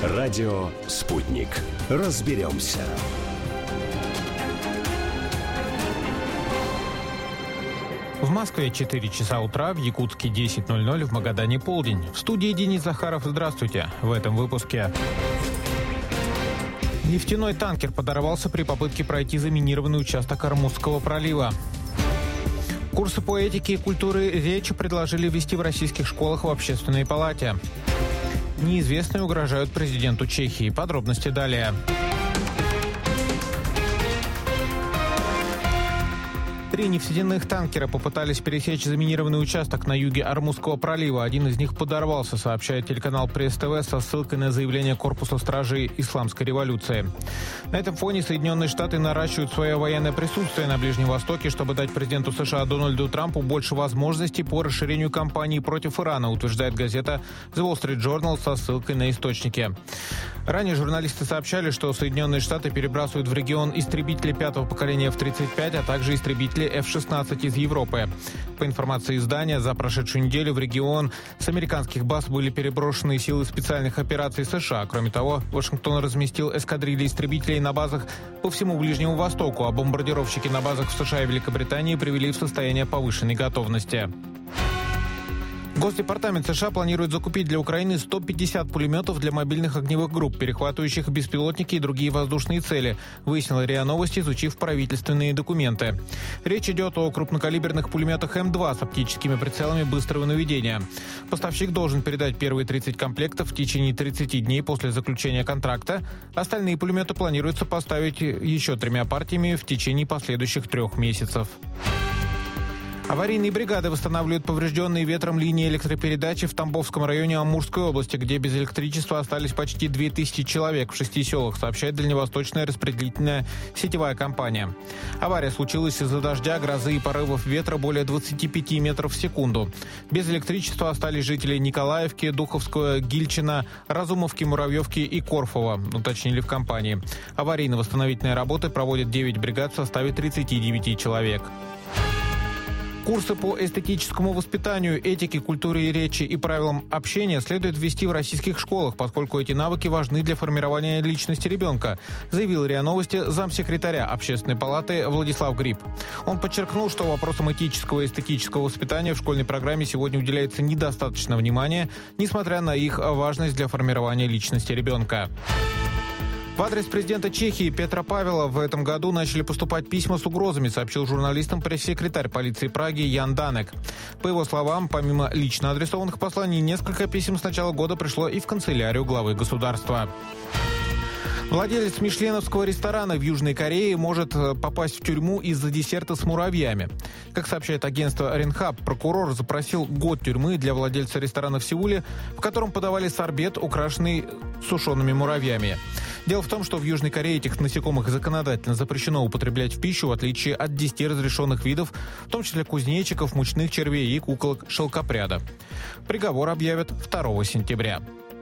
Радио «Спутник». Разберемся. В Москве 4 часа утра, в Якутске 10:00, в Магадане полдень. В студии Денис Захаров. Здравствуйте. В этом выпуске. Нефтяной танкер подорвался при попытке пройти заминированный участок Ормузского пролива. Курсы по этике и культуре речи предложили ввести в российских школах в Общественной палате. Неизвестные угрожают президенту Чехии. Подробности далее. 3 нефтяных танкера попытались пересечь заминированный участок на юге Ормузского пролива. Один из них подорвался, сообщает телеканал Пресс-ТВ со ссылкой на заявление Корпуса стражей Исламской революции. На этом фоне Соединенные Штаты наращивают свое военное присутствие на Ближнем Востоке, чтобы дать президенту США Дональду Трампу больше возможностей по расширению кампании против Ирана, утверждает газета The Wall Street Journal со ссылкой на источники. Ранее журналисты сообщали, что Соединенные Штаты перебрасывают в регион истребители 5-го поколения F-35, а также истребители F-16 из Европы. По информации издания, за прошедшую неделю в регион с американских баз были переброшены силы специальных операций США. Кроме того, Вашингтон разместил эскадрильи истребителей на базах по всему Ближнему Востоку, а бомбардировщики на базах в США и Великобритании привели в состояние повышенной готовности. Госдепартамент США планирует закупить для Украины 150 пулеметов для мобильных огневых групп, перехватывающих беспилотники и другие воздушные цели, выяснила РИА Новости, изучив правительственные документы. Речь идет о крупнокалиберных пулеметах М2 с оптическими прицелами быстрого наведения. Поставщик должен передать первые 30 комплектов в течение 30 дней после заключения контракта. Остальные пулеметы планируется поставить еще 3 партиями в течение последующих 3 месяцев. Аварийные бригады восстанавливают поврежденные ветром линии электропередачи в Тамбовском районе Амурской области, где без электричества остались почти 2000 человек в 6 селах, сообщает Дальневосточная распределительная сетевая компания. Авария случилась из-за дождя, грозы и порывов ветра более 25 метров в секунду. Без электричества остались жители Николаевки, Духовского, Гильчина, Разумовки, Муравьевки и Корфова, уточнили в компании. Аварийно-восстановительные работы проводят 9 бригад в составе 39 человек. Курсы по эстетическому воспитанию, этике, культуре и речи и правилам общения следует ввести в российских школах, поскольку эти навыки важны для формирования личности ребенка, заявил РИА Новости замсекретаря Общественной палаты Владислав Гриб. Он подчеркнул, что вопросам этического и эстетического воспитания в школьной программе сегодня уделяется недостаточно внимания, несмотря на их важность для формирования личности ребенка. В адрес президента Чехии Петра Павела в этом году начали поступать письма с угрозами, сообщил журналистам пресс-секретарь полиции Праги Ян Данек. По его словам, помимо лично адресованных посланий, несколько писем с начала года пришло и в канцелярию главы государства. Владелец мишленовского ресторана в Южной Корее может попасть в тюрьму из-за десерта с муравьями. Как сообщает агентство Ренхаб, прокурор запросил год тюрьмы для владельца ресторана в Сеуле, в котором подавали сорбет, украшенный сушеными муравьями. Дело в том, что в Южной Корее этих насекомых законодательно запрещено употреблять в пищу, в отличие от 10 разрешенных видов, в том числе кузнечиков, мучных червей и куколок шелкопряда. Приговор объявят 2 сентября.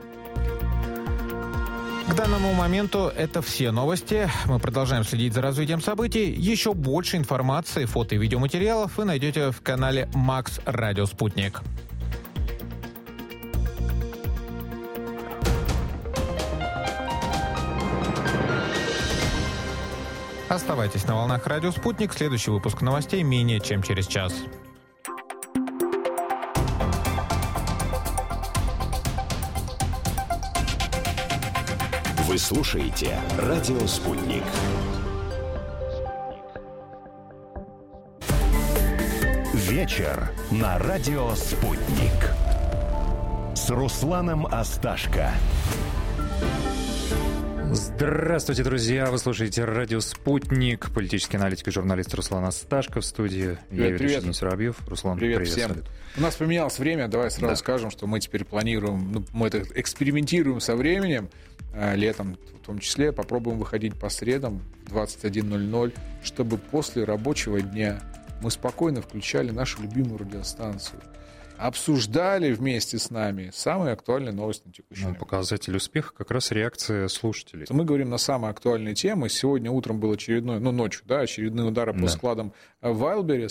К данному моменту это все новости. Мы продолжаем следить за развитием событий. Еще больше информации, фото и видеоматериалов вы найдете в канале Макс Радио Спутник. Оставайтесь на волнах Радио Спутник. Следующий выпуск новостей менее чем через час. Вы слушаете «Радио Спутник». Вечер на «Радио Спутник» с Русланом Асташко. Здравствуйте, друзья! Вы слушаете «Радио Спутник». Политический аналитик и журналист Руслан Асташко в студии. Я Юрий Денис-Воробьев. Руслан, привет всем. У нас поменялось время. Давай сразу скажем, что мы теперь планируем, мы это экспериментируем со временем. Летом в том числе попробуем выходить по средам в 21:00, чтобы после рабочего дня мы спокойно включали нашу любимую радиостанцию, обсуждали вместе с нами самые актуальные новости на текущий момент. Показатель успеха как раз реакция слушателей. Мы говорим на самые актуальные темы. Сегодня утром был очередной, ночью, очередные удары по складам Wildberries.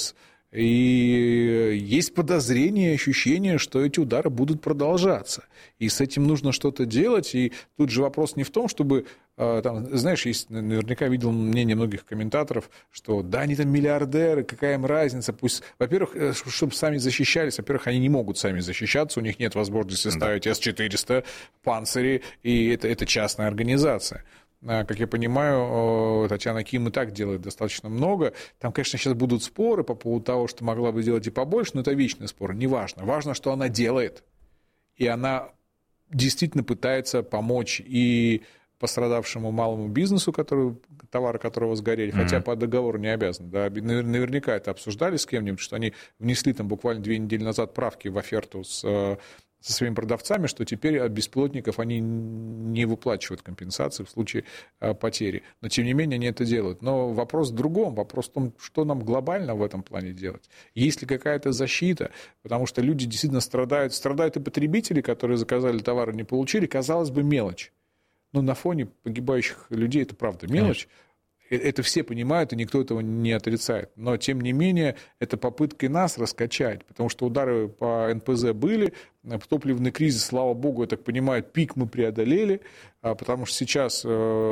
И есть подозрение, ощущение, что эти удары будут продолжаться. И с этим нужно что-то делать. И тут же вопрос не в том, чтобы... Там, знаешь, есть, наверняка видел мнение многих комментаторов, что да, они там миллиардеры, какая им разница. Пусть, во-первых, чтобы сами защищались, во-первых, они не могут сами защищаться, у них нет возможности ставить С-400, панцири, и это частная организация. Как я понимаю, Татьяна Ким и так делает достаточно много. Там, конечно, сейчас будут споры по поводу того, что могла бы делать и побольше, но это вечный спор, неважно. Важно, что она делает, и она действительно пытается помочь и пострадавшему малому бизнесу, товары которого сгорели, хотя по договору не обязаны. Да, наверняка это обсуждали с кем-нибудь, что они внесли там буквально 2 недели назад правки в оферту со своими продавцами, что теперь от беспилотников они не выплачивают компенсации в случае потери. Но, тем не менее, они это делают. Но вопрос в другом. Вопрос в том, что нам глобально в этом плане делать. Есть ли какая-то защита? Потому что люди действительно страдают. Страдают и потребители, которые заказали товар и не получили. Казалось бы, мелочь. Но на фоне погибающих людей это правда мелочь. Это все понимают, и никто этого не отрицает. Но, тем не менее, это попытка и нас раскачать, потому что удары по НПЗ были, топливный кризис, слава богу, я так понимаю, пик мы преодолели, потому что сейчас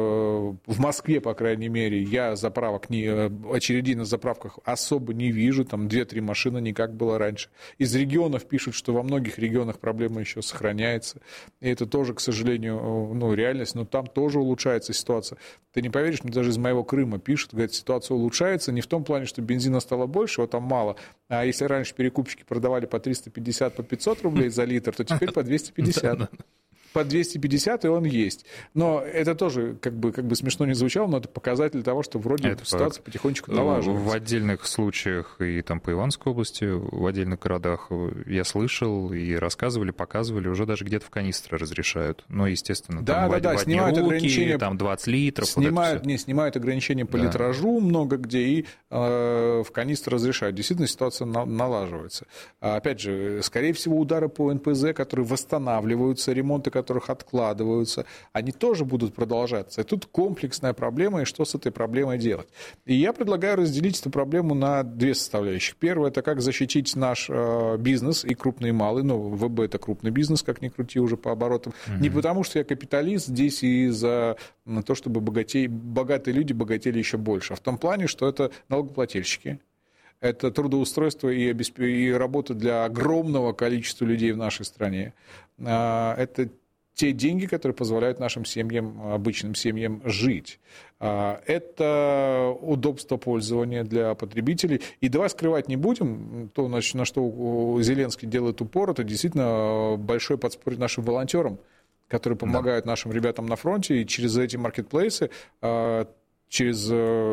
в Москве, по крайней мере, я очередей на заправках особо не вижу, там 2-3 машины, не как было раньше. Из регионов пишут, что во многих регионах проблема еще сохраняется, и это тоже, к сожалению, реальность, но там тоже улучшается ситуация. Ты не поверишь, мне даже из моего Крыма пишут, говорят, ситуация улучшается не в том плане, что бензина стало больше, его там мало, а если раньше перекупщики продавали по 350, по 500 рублей за литр, то теперь по 250. По 250, и он есть. Но это тоже, как бы смешно не звучало, но это показатель того, что вроде ситуация потихонечку налаживается. В отдельных случаях, и там по Ивановской области, в отдельных городах, я слышал, и рассказывали, показывали, уже даже где-то в канистры разрешают. Но, естественно, там снимают руки, ограничения, там 20 литров. Снимают ограничения по литражу много где, и в канистры разрешают. Действительно, ситуация налаживается. Опять же, скорее всего, удары по НПЗ, которые восстанавливаются, ремонты которых откладываются, они тоже будут продолжаться. И тут комплексная проблема, и что с этой проблемой делать. И я предлагаю разделить эту проблему на 2 составляющих. Первое, это как защитить наш бизнес, и крупный, и малый. ВБ – это крупный бизнес, как ни крути уже по оборотам. Не потому, что я капиталист здесь и за то, чтобы богатые люди богатели еще больше, а в том плане, что это налогоплательщики, это трудоустройство и работа для огромного количества людей в нашей стране. Это те деньги, которые позволяют нашим семьям, обычным семьям жить. Это удобство пользования для потребителей. И давай скрывать не будем, то, на что Зеленский делает упор, это действительно большое подспорье нашим волонтерам, которые помогают нашим ребятам на фронте, и через эти маркетплейсы, через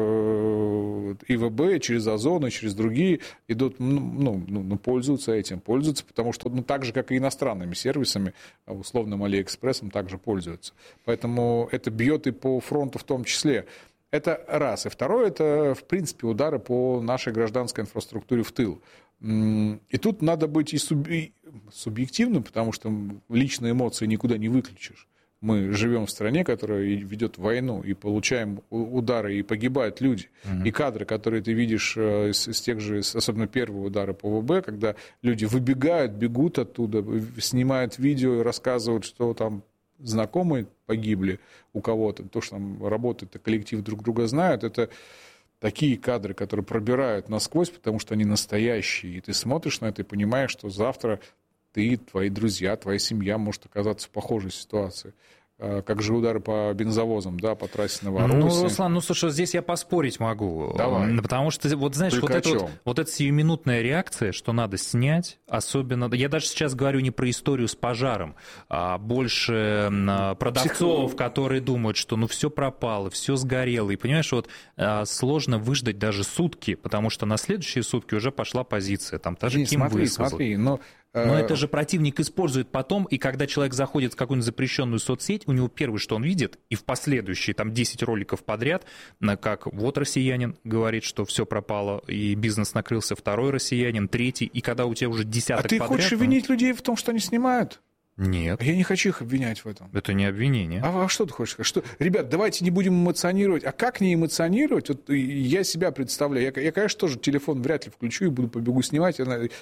ИВБ, через Озон и через другие идут, пользуются этим, потому что так же, как и иностранными сервисами, условным Алиэкспрессом, также пользуются. Поэтому это бьет и по фронту в том числе. Это раз. И второе, это, в принципе, удары по нашей гражданской инфраструктуре в тыл. И тут надо быть и субъективным, потому что личные эмоции никуда не выключишь. Мы живем в стране, которая ведет войну, и получаем удары, и погибают люди. И кадры, которые ты видишь из тех же, особенно первые удары по ВБ, когда люди выбегают, бегут оттуда, снимают видео и рассказывают, что там знакомые погибли у кого-то, то, что там работает, коллектив друг друга знают, это такие кадры, которые пробирают насквозь, потому что они настоящие. И ты смотришь на это и понимаешь, что завтра ты, твои друзья, твоя семья может оказаться в похожей ситуации. Как же удары по бензовозам, да, по трассе Новороссия. Руслан, слушай, здесь я поспорить могу. Давай. Потому что, знаешь, вот эта сиюминутная реакция, что надо снять, особенно... Я даже сейчас говорю не про историю с пожаром, а больше продавцов, которые думают, что все пропало, все сгорело. И понимаешь, сложно выждать даже сутки, потому что на следующие сутки уже пошла позиция. Там та же Ким высказал. Смотри, Но это же противник использует потом, и когда человек заходит в какую-нибудь запрещенную соцсеть, у него первое, что он видит, и в последующие 10 роликов подряд, как россиянин говорит, что все пропало, и бизнес накрылся, второй россиянин, третий, и когда у тебя уже десяток подряд... А ты хочешь винить людей в том, что они снимают? Нет. Я не хочу их обвинять в этом. Это не обвинение. А что ты хочешь сказать? Что, ребят, давайте не будем эмоционировать. А как не эмоционировать? Вот я себя представляю. Я, конечно, тоже телефон вряд ли включу и побегу снимать.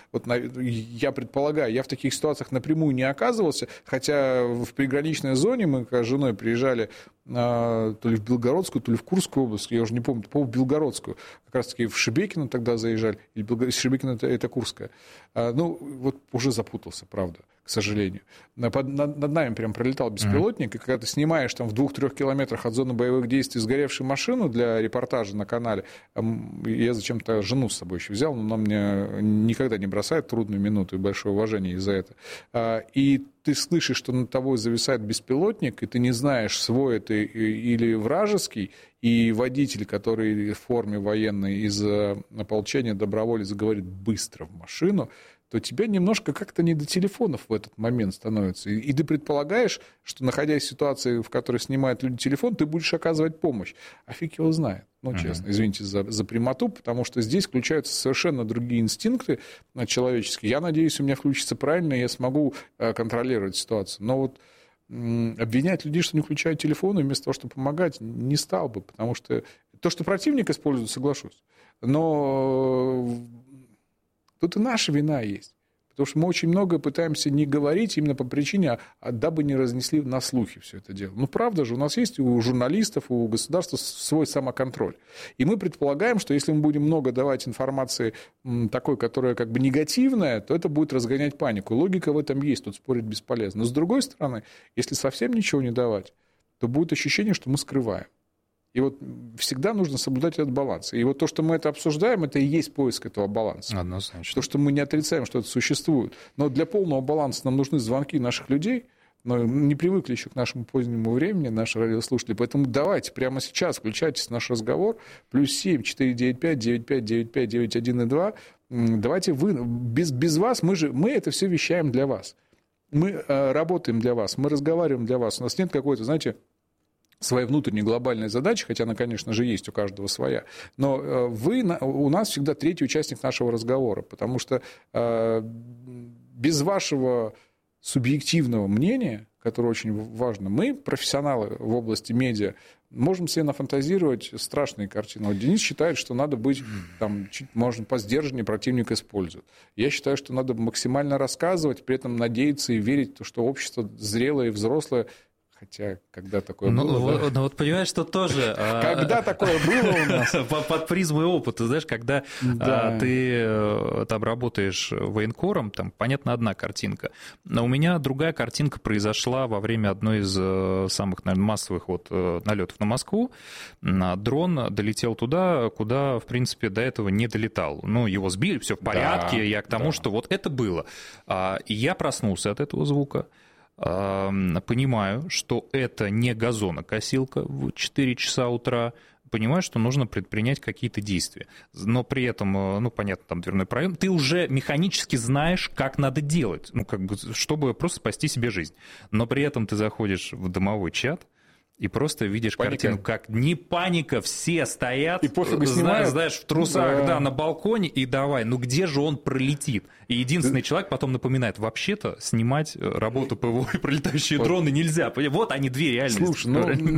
Я предполагаю, я в таких ситуациях напрямую не оказывался, хотя в приграничной зоне мы с женой приезжали то ли в Белгородскую, то ли в Курскую область, я уже не помню, по-моему, в Белгородскую. Как раз-таки в Шебекино тогда заезжали. Шебекино — это Курская. Вот уже запутался, правда, к сожалению. Над нами прям пролетал беспилотник, и когда ты снимаешь там в 2-3 километрах от зоны боевых действий сгоревшую машину для репортажа на канале, я зачем-то жену с собой еще взял, но она мне никогда не бросает трудную минуту, и большое уважение из-за этого. И ты слышишь, что над тобой зависает беспилотник, и ты не знаешь, свой это или вражеский, и водитель, который в форме военной из ополчения доброволец говорит «быстро в машину», то тебе немножко как-то не до телефонов в этот момент становится. И ты предполагаешь, что, находясь в ситуации, в которой снимают люди телефон, ты будешь оказывать помощь. А фиг его знает. Честно, извините за прямоту, потому что здесь включаются совершенно другие инстинкты человеческие. Я надеюсь, у меня включится правильно, и я смогу контролировать ситуацию. Но вот обвинять людей, что не включают телефоны, вместо того, чтобы помогать, не стал бы, потому что то, что противник использует, соглашусь. Но тут и наша вина есть. Потому что мы очень многое пытаемся не говорить именно по причине, дабы не разнесли на слухи все это дело. Правда же, у нас есть у журналистов, у государства свой самоконтроль. И мы предполагаем, что если мы будем много давать информации такой, которая как бы негативная, то это будет разгонять панику. Логика в этом есть, тут спорить бесполезно. Но с другой стороны, если совсем ничего не давать, то будет ощущение, что мы скрываем. И вот всегда нужно соблюдать этот баланс. И вот то, что мы это обсуждаем, это и есть поиск этого баланса. Однозначно. То, что мы не отрицаем, что это существует. Но для полного баланса нам нужны звонки наших людей, но не привыкли еще к нашему позднему времени, наши радиослушатели. Поэтому давайте прямо сейчас включайтесь в наш разговор. +7 495 95 95 91 и 2. Давайте вы... Без вас мы это все вещаем для вас. Мы работаем для вас, мы разговариваем для вас. У нас нет какой-то, знаете, своей внутренней глобальной задачи, хотя она, конечно же, есть у каждого своя, но у нас всегда третий участник нашего разговора, потому что без вашего субъективного мнения, которое очень важно, мы, профессионалы в области медиа, можем себе нафантазировать страшные картины. Вот Денис считает, что надо быть, там, чуть, можно посдержаннее, противник использует. Я считаю, что надо максимально рассказывать, при этом надеяться и верить, что общество зрелое и взрослое. Хотя, когда такое было... Ну, вот понимаешь, что тоже... Когда такое было у нас? Под призмой опыта, знаешь, когда ты там работаешь военкором, там, понятно, одна картинка. Но у меня другая картинка произошла во время одной из самых, наверное, массовых налетов на Москву. Дрон долетел туда, куда, в принципе, до этого не долетал. Его сбили, все в порядке. Я к тому, что вот это было. И я проснулся от этого звука. Понимаю, что это не газонокосилка в 4 часа утра, понимаю, что нужно предпринять какие-то действия. Но при этом, понятно, там дверной проем, ты уже механически знаешь, как надо делать, чтобы просто спасти себе жизнь. Но при этом ты заходишь в домовой чат, и просто видишь картину, как не паника, все стоят, и пофигу снимают. Знаешь, в трусах, на балконе, и давай, где же он пролетит? И единственный человек потом напоминает, вообще-то снимать работу ПВО и пролетающие дроны нельзя. Вот они, две реальности. Слушай,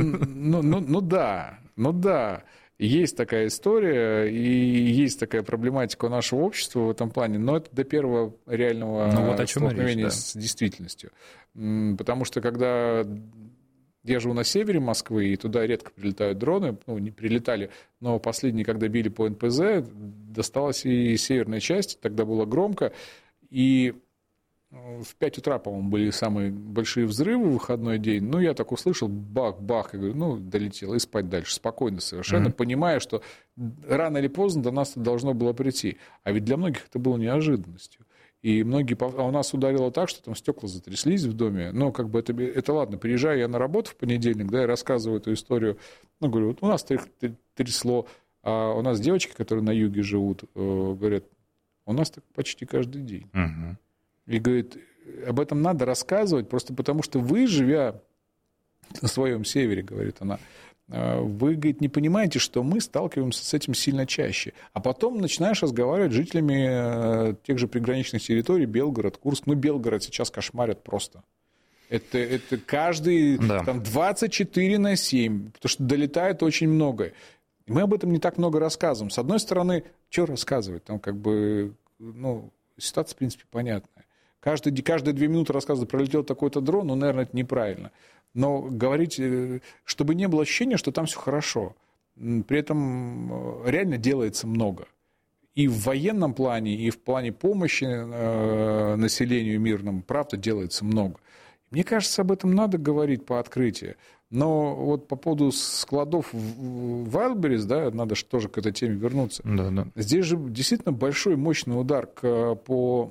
да. Есть такая история, и есть такая проблематика у нашего общества в этом плане, но это до первого реального столкновения с действительностью. Потому что когда... Я живу на севере Москвы, и туда редко прилетают дроны. Не прилетали, но последние, когда били по НПЗ, досталась и северная часть, тогда было громко. И в 5 утра, по-моему, были самые большие взрывы в выходной день. Я так услышал, бах-бах, и говорю, долетело, и спать дальше, спокойно совершенно, понимая, что рано или поздно до нас это должно было прийти. А ведь для многих это было неожиданностью. И многие... А у нас ударило так, что там стекла затряслись в доме. Это ладно. Приезжаю я на работу в понедельник, и рассказываю эту историю. Говорю, у нас трясло. А у нас девочки, которые на юге живут, говорят, у нас так почти каждый день. И говорит, об этом надо рассказывать, просто потому что вы, живя на своем севере, говорит она, вы, говорит, не понимаете, что мы сталкиваемся с этим сильно чаще. А потом начинаешь разговаривать с жителями тех же приграничных территорий, Белгород, Курск. Белгород сейчас кошмарят просто. Это каждый там, 24/7, потому что долетает очень многое. И мы об этом не так много рассказываем. С одной стороны, что рассказывать? Там как бы, ситуация, в принципе, понятная. Каждые 2 минуты рассказывать, пролетел такой-то дрон, наверное, это неправильно. Но говорить, чтобы не было ощущения, что там все хорошо. При этом реально делается много. И в военном плане, и в плане помощи населению мирному, правда, делается много. Мне кажется, об этом надо говорить по открытию. Но вот по поводу складов в Wildberries, да, надо же тоже к этой теме вернуться. Да. Здесь же действительно большой, мощный удар по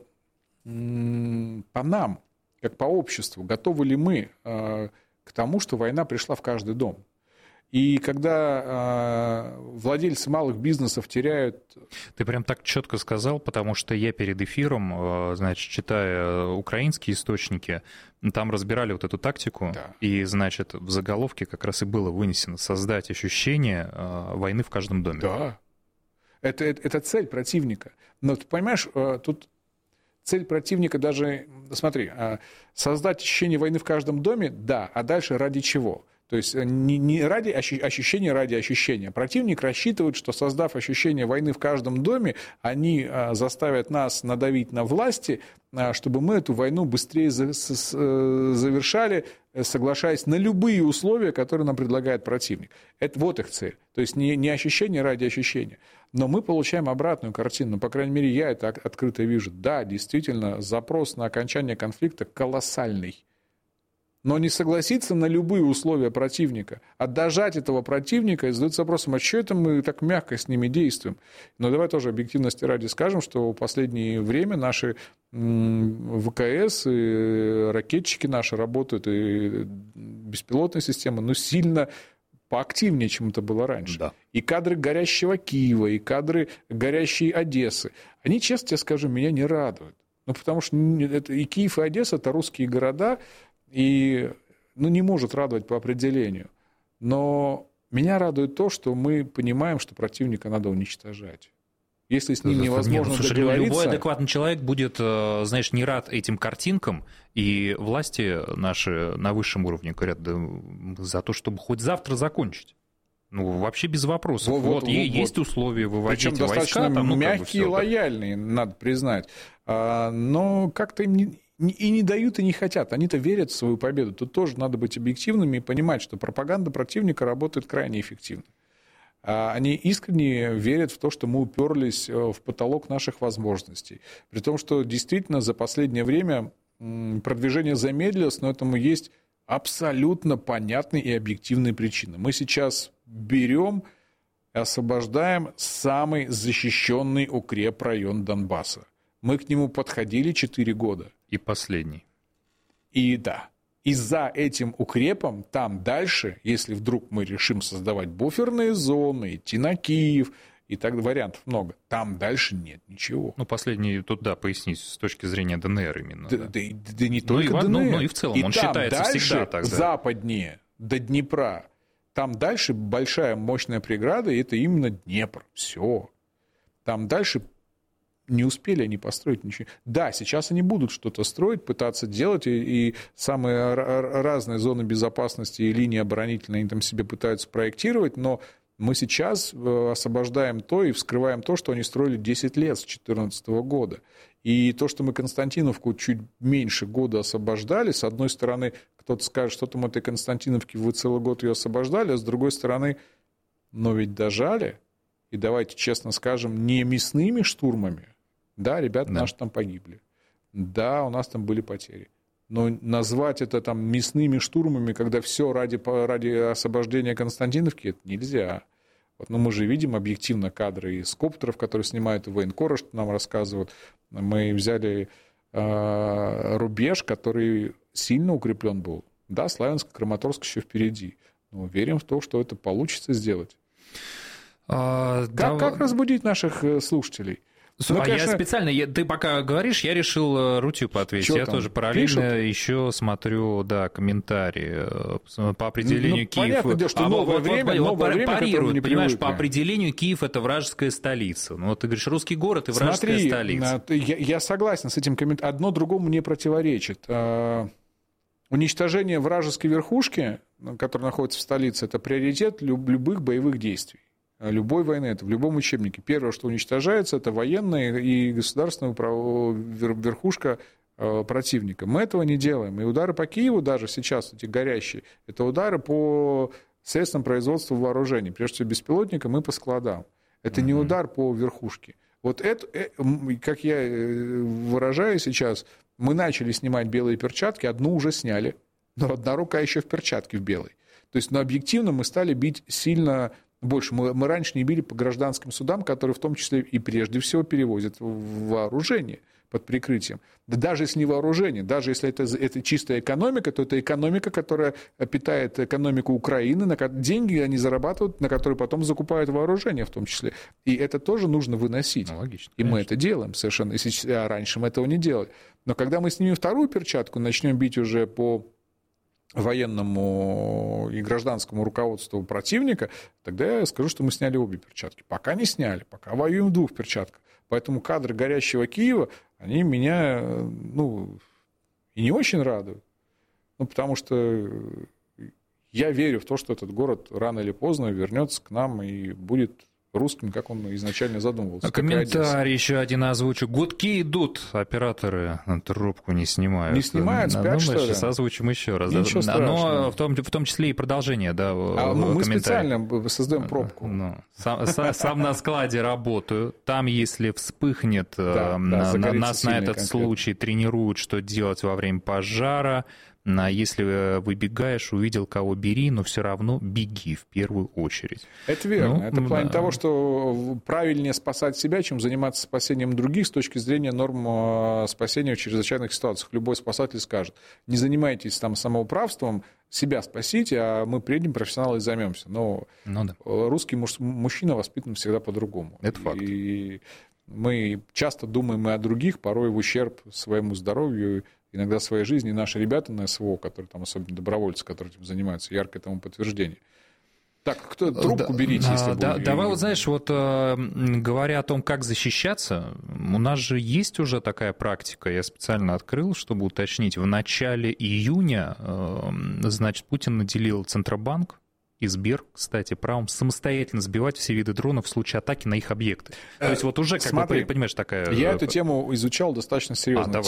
нам, как по обществу. Готовы ли мы к тому, что война пришла в каждый дом? И когда владельцы малых бизнесов теряют... Ты прям так четко сказал, потому что я перед эфиром, значит, читая украинские источники, там разбирали вот эту тактику, да. И, значит, в заголовке как раз и было вынесено создать ощущение войны в каждом доме. Да, это цель противника. Но ты понимаешь, тут цель противника даже... Смотри, создать ощущение войны в каждом доме, да, а дальше ради чего? То есть не ради ощущения ради ощущения. Противник рассчитывает, что, создав ощущение войны в каждом доме, они заставят нас надавить на власти, чтобы мы эту войну быстрее завершали, соглашаясь на любые условия, которые нам предлагает противник. Это вот их цель. То есть не ощущение ради ощущения. Но мы получаем обратную картину. По крайней мере, я это открыто вижу. Да, действительно, запрос на окончание конфликта колоссальный. Но не согласиться на любые условия противника, а дожать этого противника и задаться вопросом, а что это мы так мягко с ними действуем? Но давай тоже объективности ради скажем, что в последнее время наши ВКС и ракетчики наши работают, и беспилотные системы, сильно поактивнее, чем это было раньше. Да. И кадры горящего Киева, и кадры горящей Одессы, они, честно тебе скажу, меня не радуют. Потому что это и Киев, и Одесса – это русские города, и не может радовать по определению. Но меня радует то, что мы понимаем, что противника надо уничтожать. Если с ним невозможно договориться... Любой адекватный человек будет, знаешь, не рад этим картинкам, и власти наши на высшем уровне говорят, да, за то, чтобы хоть завтра закончить. Вообще без вопросов. Есть условия, выводить войска. Причем достаточно там, мягкие и лояльные, надо признать. Но как-то им и не дают, и не хотят. Они-то верят в свою победу. Тут тоже надо быть объективными и понимать, что пропаганда противника работает крайне эффективно. Они искренне верят в то, что мы уперлись в потолок наших возможностей. При том, что действительно за последнее время продвижение замедлилось, но этому есть абсолютно понятные и объективные причины. Мы сейчас берем и освобождаем самый защищенный укрепрайон Донбасса. Мы к нему подходили 4 года. И последний. И да. И за этим укрепом там дальше, если вдруг мы решим создавать буферные зоны, идти на Киев, и так вариантов много, там дальше нет ничего. Последний, тут, да, пояснить, с точки зрения ДНР именно. Да не только ДНР. И в целом он считается всегда так. Западнее, до Днепра, там дальше большая мощная преграда, и это именно Днепр. Все. Там дальше... Не успели они построить ничего. Да, сейчас они будут что-то строить, пытаться делать, и самые разные зоны безопасности и линии оборонительные они там себе пытаются проектировать, но мы сейчас освобождаем то и вскрываем то, что они строили 10 лет с 2014 года. И то, что мы Константиновку чуть меньше года освобождали, с одной стороны, кто-то скажет, что там этой Константиновки вы целый год ее освобождали, а с другой стороны, но ведь дожали, и давайте честно скажем, не мясными штурмами. Да, ребята наши там погибли. Да, у нас там были потери. Но назвать это там мясными штурмами, когда все ради освобождения Константиновки, это нельзя. Мы же видим объективно кадры из коптеров, которые снимают военкоры, что нам рассказывают. Мы взяли рубеж, который сильно укреплен был. Да, Славянск, Краматорск еще впереди. Но верим в то, что это получится сделать. Как разбудить наших слушателей? Я специально, ты пока говоришь, я решил Рутюб ответить. Я тоже параллельно еще смотрю, комментарии по определению Киев. Понятное дело, что новое время, парируют, понимаешь, по определению Киев это вражеская столица. Ты говоришь, русский город и вражеская столица. Я согласен с этим комментарием. Одно другому не противоречит. Уничтожение вражеской верхушки, которая находится в столице, это приоритет любых боевых действий. Любой войны, это в любом учебнике. Первое, что уничтожается, это военная и государственная верхушка противника. Мы этого не делаем. И удары по Киеву даже сейчас, эти горящие, это удары по средствам производства вооружений, прежде всего беспилотникам и по складам. Это не удар по верхушке. Вот это, как я выражаю сейчас, мы начали снимать белые перчатки, одну уже сняли, но одна рука еще в перчатке в белой. То есть, объективно мы стали бить сильно больше. Мы раньше не били по гражданским судам, которые в том числе и прежде всего перевозят вооружение под прикрытием. Да даже если не вооружение, даже если это чистая экономика, то это экономика, которая питает экономику Украины, деньги они зарабатывают, на которые потом закупают вооружение в том числе. И это тоже нужно выносить. Ну, логично, и мы это делаем совершенно. А раньше мы этого не делали. Но когда мы снимем вторую перчатку, начнем бить уже по военному и гражданскому руководству противника, тогда я скажу, что мы сняли обе перчатки. Пока не сняли, пока воюем в двух перчатках. Поэтому кадры горящего Киева, они меня, и не очень радуют. Потому что я верю в то, что этот город рано или поздно вернется к нам и будет русским, как он изначально задумывался. Комментарий еще один озвучу. Гудки идут, операторы трубку не снимают. Не снимают, спят, что ли? Сейчас озвучим еще раз. Ничего страшного. Но в том числе и продолжение, да, мы специально создаем пробку. Сам на складе работаю. Там, если вспыхнет, нас на этот случай тренируют, что делать во время пожара. Если выбегаешь, увидел кого, бери, но все равно беги в первую очередь. Это верно. Это в плане того, что правильнее спасать себя, чем заниматься спасением других с точки зрения норм спасения в чрезвычайных ситуациях. Любой спасатель скажет: не занимайтесь там самоуправством, себя спасите, а мы приедем, профессионалы, и займемся. Но русский мужчина воспитан всегда по-другому. Это факт. И мы часто думаем и о других, порой в ущерб своему здоровью, иногда своей жизни. И наши ребята на СВО, которые там, особенно добровольцы, которые этим занимаются, яркое тому подтверждение. Так, трубку берите, если будет. Давай, знаешь, говоря о том, как защищаться, у нас же есть уже такая практика, я специально открыл, чтобы уточнить. В начале июня, значит, Путин наделил Центробанк и Сбер, кстати, правом самостоятельно сбивать все виды дронов в случае атаки на их объекты. То есть уже, как бы, понимаешь, такая... Я эту тему изучал достаточно серьезно.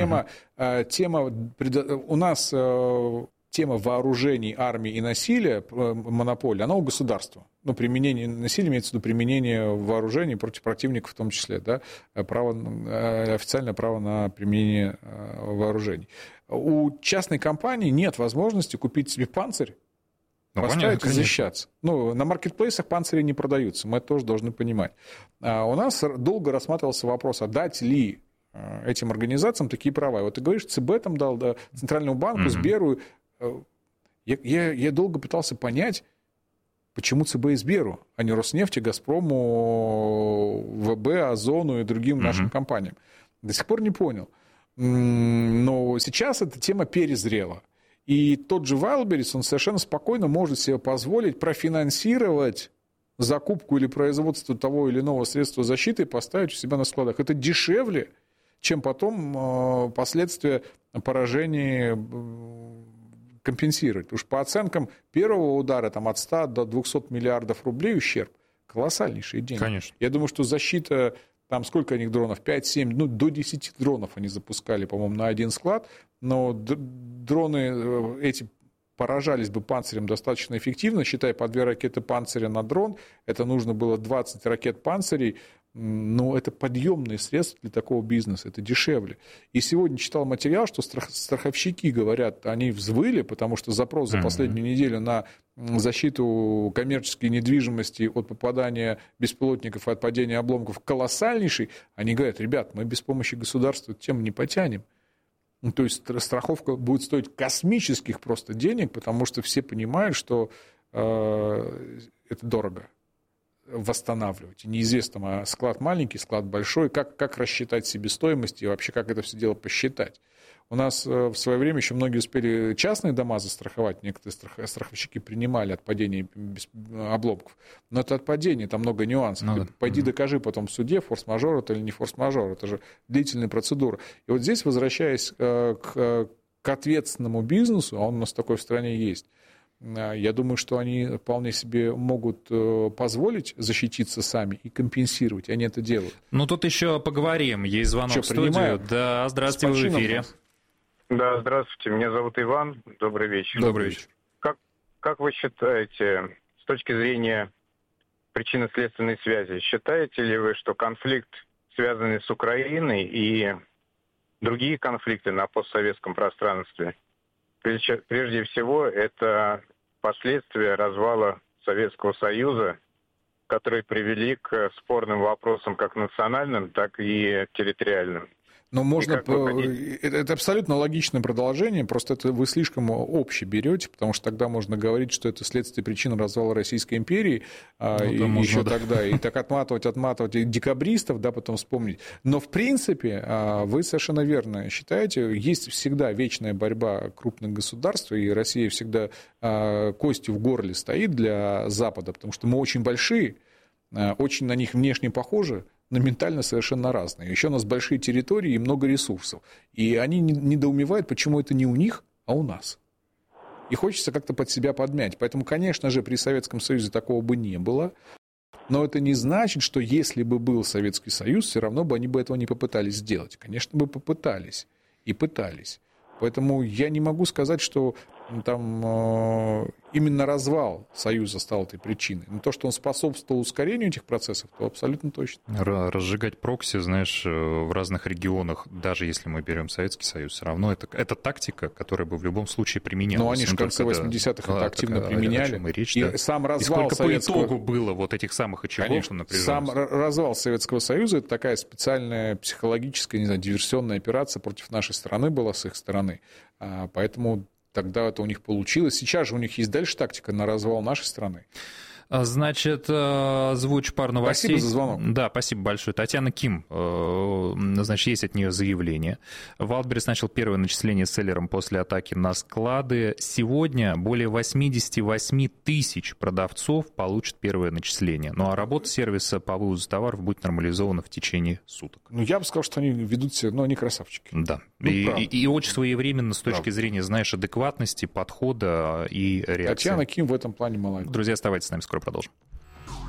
У нас тема вооружений, армии и насилия, монополия, она у государства. Применение насилия имеется в виду применение вооружений против противника в том числе, да, официальное право на применение вооружений. У частной компании нет возможности купить себе панцирь, поставить и защищаться. На маркетплейсах панцири не продаются, мы это тоже должны понимать. У нас долго рассматривался вопрос, а дать ли этим организациям такие права. Вот ты говоришь, ЦБ там дал, да, Центральному банку, Сберу. Я долго пытался понять, почему ЦБ и Сберу, а не Роснефти, Газпрому, ВБ, Озону и другим нашим компаниям. До сих пор не понял. Но сейчас эта тема перезрела. И тот же Wildberries, он совершенно спокойно может себе позволить профинансировать закупку или производство того или иного средства защиты и поставить у себя на складах. Это дешевле, чем потом последствия поражения компенсировать. Потому что по оценкам первого удара от 100 до 200 миллиардов рублей ущерб колоссальнейшие деньги. Конечно. Я думаю, что защита, там сколько у них дронов? 5-7, до 10 дронов они запускали, по-моему, на один склад. Но дроны эти поражались бы панцирем достаточно эффективно. Считай, по 2 ракеты панциря на дрон, это нужно было 20 ракет панцирей. Но это подъемные средства для такого бизнеса, это дешевле. И сегодня читал материал, что страховщики говорят, они взвыли, потому что запрос за последнюю неделю на защиту коммерческой недвижимости от попадания беспилотников и от падения обломков колоссальнейший. Они говорят: ребят, мы без помощи государства эту тему не потянем. То есть страховка будет стоить космических просто денег, потому что все понимают, что это дорого восстанавливать. И неизвестно, склад маленький, склад большой, как рассчитать себестоимость и вообще как это все дело посчитать. У нас в свое время еще многие успели частные дома застраховать, некоторые страховщики принимали от падения обломков. Но это от падения, там много нюансов. Пойди докажи потом в суде, форс-мажор это или не форс-мажор, это же длительная процедура. И вот здесь, возвращаясь к к ответственному бизнесу, а он у нас такой в стране есть, я думаю, что они вполне себе могут позволить защититься сами и компенсировать. Они это делают. Ну, тут еще поговорим. Есть звонок в студию. Принимаем? Да, здравствуйте, вы в эфире. Да, здравствуйте. Меня зовут Иван. Добрый вечер. Добрый вечер. Как вы считаете, с точки зрения причинно-следственной связи, считаете ли вы, что конфликт, связанный с Украиной, и другие конфликты на постсоветском пространстве, прежде всего, это последствия развала Советского Союза, которые привели к спорным вопросам как национальным, так и территориальным? Но можно... Это абсолютно логичное продолжение, просто это вы слишком обще берете, потому что тогда можно говорить, что это следствие причин развала Российской империи, еще тогда, и так отматывать и декабристов, да, потом вспомнить. Но, в принципе, вы совершенно верно считаете, есть всегда вечная борьба крупных государств, и Россия всегда костью в горле стоит для Запада, потому что мы очень большие, очень на них внешне похожи, но ментально совершенно разные. Еще у нас большие территории и много ресурсов. И они недоумевают, почему это не у них, а у нас. И хочется как-то под себя подмять. Поэтому, конечно же, при Советском Союзе такого бы не было. Но это не значит, что если бы был Советский Союз, все равно бы они бы этого не попытались сделать. Конечно, бы попытались. И пытались. Поэтому я не могу сказать, что там именно развал Союза стал этой причиной. Но то, что он способствовал ускорению этих процессов, то абсолютно точно. Разжигать прокси, знаешь, в разных регионах, даже если мы берем Советский Союз, все равно это тактика, которая бы в любом случае применялась. Но они же в конце 80-х это активно применяли. И сам развал сколько Советского... по итогу было вот этих самых очагов напряженности. Сам развал Советского Союза — это такая специальная психологическая, не знаю, диверсионная операция против нашей страны была с их стороны. Поэтому тогда это у них получилось. Сейчас же у них есть дальше тактика на развал нашей страны. Значит, озвучу пару новостей. Спасибо за звонок. Да, спасибо большое. Татьяна Ким, значит, есть от нее заявление. Wildberries начал первое начисление селлерам после атаки на склады. Сегодня более 88 тысяч продавцов получат первое начисление. Ну а работа сервиса по вывозу товаров будет нормализована в течение суток. Ну, я бы сказал, что они ведут себя, но они красавчики. Да. И очень своевременно с точки зрения, знаешь, адекватности, подхода и реакции. Татьяна Ким в этом плане молодец. Друзья, оставайтесь с нами, скоро продолжим.